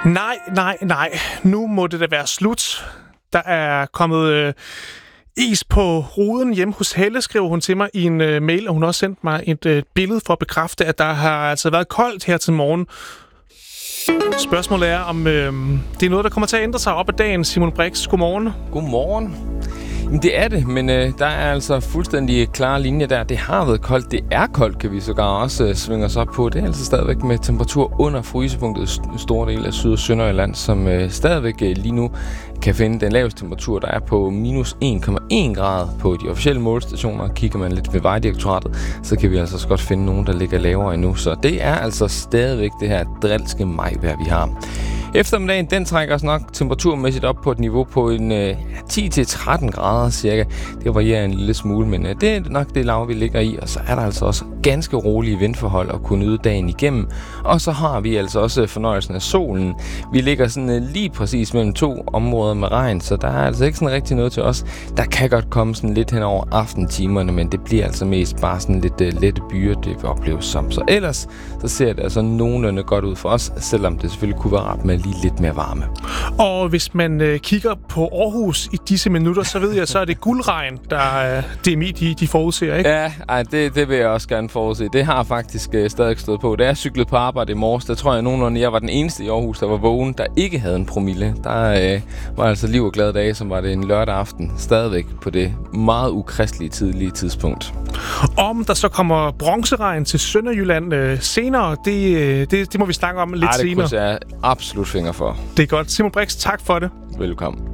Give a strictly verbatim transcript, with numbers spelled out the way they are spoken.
Nej, nej, nej. Nu må det da være slut. Der er kommet øh, is på ruden hjemme hos Helle, skriver hun til mig i en øh, mail, og hun har også sendt mig et øh, billede for at bekræfte, at der har altså været koldt her til morgen. Spørgsmålet er, om øh, det er noget, der kommer til at ændre sig op ad dagen. Simon Brix, godmorgen. Godmorgen. Jamen, det er det, men øh, der er altså fuldstændig klare linjer der. Det har været koldt. Det er koldt, kan vi sågar også øh, svinge os op på. Det er altså stadigvæk med temperatur under frysepunktet i store dele af Syd- og Sønderjylland, som øh, stadigvæk øh, lige nu kan finde den laveste temperatur, der er på minus en komma en grad på de officielle målestationer. Kigger man lidt ved Vejdirektoratet, så kan vi altså også godt finde nogen, der ligger lavere endnu. Så det er altså stadigvæk det her drilske majvejr, vi har. Eftermiddagen, den trækker os nok temperaturmæssigt op på et niveau på en øh, ti til tretten grader cirka. Det varierer en lille smule, men øh, det er nok det lav, vi ligger i. Og så er der altså også ganske rolige vindforhold at kunne nyde dagen igennem. Og så har vi altså også fornøjelsen af solen. Vi ligger sådan øh, lige præcis mellem to områder med regn, så der er altså ikke sådan rigtig noget til os. Der kan godt komme sådan lidt hen over aftentimerne, men det bliver altså mest bare sådan lidt øh, lette byer, det vi opleves som. Så ellers, så ser det altså nogenlunde godt ud for os, selvom det selvfølgelig kunne være ret med lige lidt mere varme. Og hvis man øh, kigger på Aarhus i disse minutter, så ved jeg, så er det guldregn, der øh, D M I de, de forudser, ikke? Ja, ej, det, det vil jeg også gerne forudse. Det har faktisk øh, stadig stået på. Da jeg cyklede på arbejde i morges, der tror jeg nogenlunde, jeg var den eneste i Aarhus, der var vågen, der ikke havde en promille. Der øh, var altså liv og glade dage, som var det en lørdag aften. Stadigvæk på det meget ukristelige tidlige tidspunkt. Om der så kommer bronzeregn til Sønderjylland øh, senere, det, øh, det, det må vi snakke om lidt ej, det senere. Ej, det jeg absolut fingre for. Det er godt. Simon Brix, tak for det. Velkommen.